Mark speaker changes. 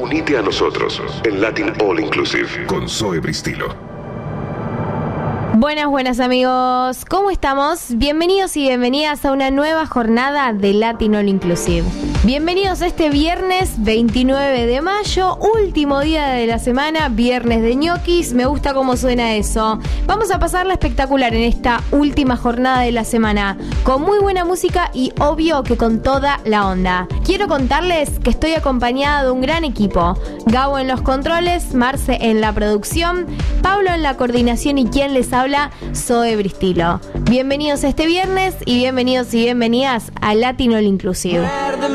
Speaker 1: Unite a nosotros en Latin All Inclusive con Zoe Bristilo.
Speaker 2: Buenas amigos, ¿cómo estamos? Bienvenidos y bienvenidas a una nueva jornada de Latin All Inclusive. Bienvenidos a este viernes 29 de mayo, último día de la semana, viernes de ñoquis, me gusta cómo suena eso. Vamos a pasarla espectacular en esta última jornada de la semana, con muy buena música y obvio que con toda la onda. Quiero contarles que estoy acompañada de un gran equipo. Gabo en los controles, Marce en la producción, Pablo en la coordinación y quien les habla, Zoe Bristilo. Bienvenidos a este viernes y bienvenidos y bienvenidas a Latin All Inclusive.